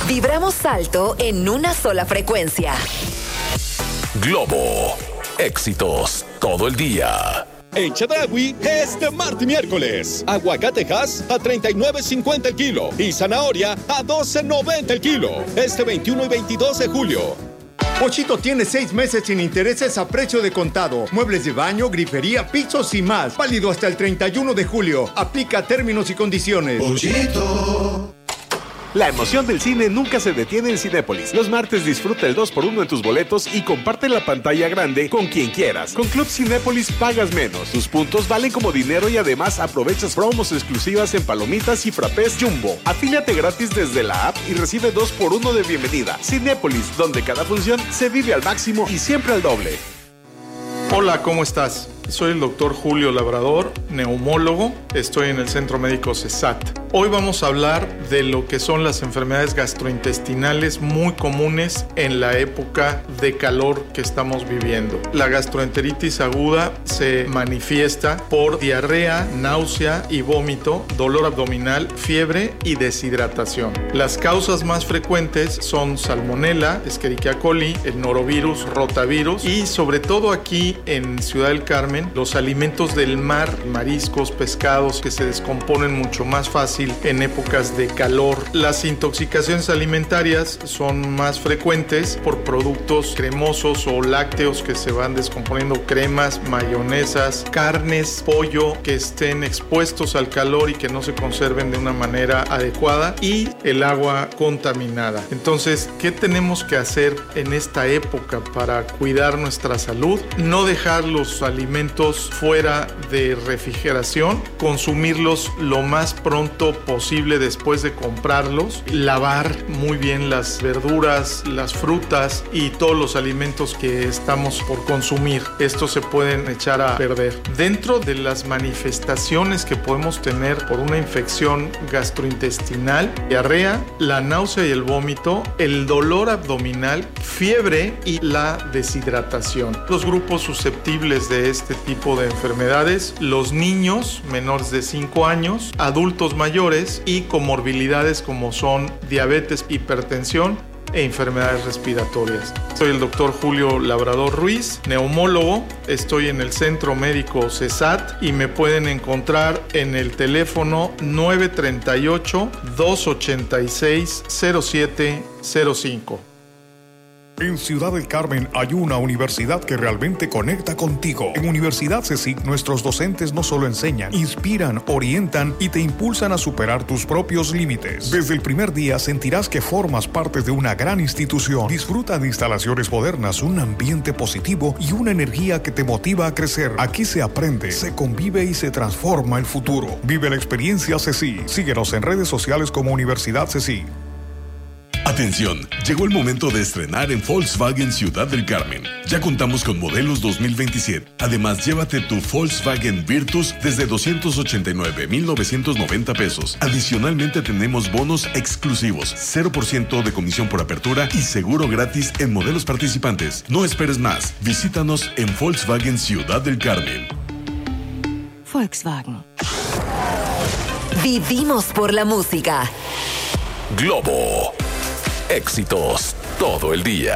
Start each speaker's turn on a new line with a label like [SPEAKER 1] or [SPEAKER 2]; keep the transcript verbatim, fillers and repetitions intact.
[SPEAKER 1] Vibramos alto en una sola frecuencia.
[SPEAKER 2] Globo. Éxitos todo el día.
[SPEAKER 3] En Chedraui, este martes y miércoles, aguacatejas a treinta y nueve cincuenta el kilo y zanahoria a doce noventa el kilo. Este veintiuno y veintidós de julio.
[SPEAKER 4] Pochito tiene seis meses sin intereses a precio de contado. Muebles de baño, grifería, pisos y más. Válido hasta el treinta y uno de julio. Aplica términos y condiciones.
[SPEAKER 5] Pochito. La emoción del cine nunca se detiene en Cinépolis. Los martes disfruta el dos por uno en tus boletos y comparte la pantalla grande con quien quieras. Con Club Cinépolis pagas menos. Tus puntos valen como dinero y además aprovechas promos exclusivas en palomitas y frappés Jumbo. Afíliate gratis desde la app y recibe dos por uno de bienvenida. Cinépolis, donde cada función se vive al máximo y siempre al doble.
[SPEAKER 6] Hola, ¿cómo estás? Soy el doctor Julio Labrador, neumólogo. Estoy en el Centro Médico CESAT. Hoy vamos a hablar de lo que son las enfermedades gastrointestinales muy comunes en la época de calor que estamos viviendo. La gastroenteritis aguda se manifiesta por diarrea, náusea y vómito, dolor abdominal, fiebre y deshidratación. Las causas más frecuentes son Salmonella, Escherichia coli, el norovirus, rotavirus y sobre todo aquí en Ciudad del Carmen, los alimentos del mar, mariscos, pescados que se descomponen mucho más fácil en épocas de calor. Las intoxicaciones alimentarias son más frecuentes por productos cremosos o lácteos que se van descomponiendo, cremas, mayonesas, carnes, pollo que estén expuestos al calor y que no se conserven de una manera adecuada y el agua contaminada. Entonces, ¿qué tenemos que hacer en esta época para cuidar nuestra salud? No dejar los alimentos fuera de refrigeración, consumirlos lo más pronto posible después de comprarlos, lavar muy bien las verduras, las frutas y todos los alimentos que estamos por consumir. Estos se pueden echar a perder. Dentro de las manifestaciones que podemos tener por una infección gastrointestinal, diarrea, la náusea y el vómito, el dolor abdominal, fiebre y la deshidratación. Los grupos susceptibles de este tipo de enfermedades, los niños menores de cinco años, adultos mayores y comorbilidades como son diabetes, hipertensión e enfermedades respiratorias. Soy el doctor Julio Labrador Ruiz, neumólogo. Estoy en el Centro Médico CESAT y me pueden encontrar en el teléfono nueve tres ocho, dos ocho seis, cero siete cero cinco.
[SPEAKER 7] En Ciudad del Carmen hay una universidad que realmente conecta contigo. En Universidad CECIC, nuestros docentes no solo enseñan, inspiran, orientan y te impulsan a superar tus propios límites. Desde el primer día sentirás que formas parte de una gran institución. Disfruta de instalaciones modernas, un ambiente positivo y una energía que te motiva a crecer. Aquí se aprende, se convive y se transforma el futuro. Vive la experiencia CECIC. Síguenos en redes sociales como Universidad CECIC.
[SPEAKER 2] Atención, llegó el momento de estrenar en Volkswagen Ciudad del Carmen. Ya contamos con modelos dos mil veintisiete. Además, llévate tu Volkswagen Virtus desde doscientos ochenta y nueve mil novecientos noventa pesos. Adicionalmente tenemos bonos exclusivos, cero por ciento de comisión por apertura y seguro gratis en modelos participantes. No esperes más. Visítanos en Volkswagen Ciudad del Carmen.
[SPEAKER 1] Volkswagen. Vivimos por la música.
[SPEAKER 2] Globo. Éxitos todo el día.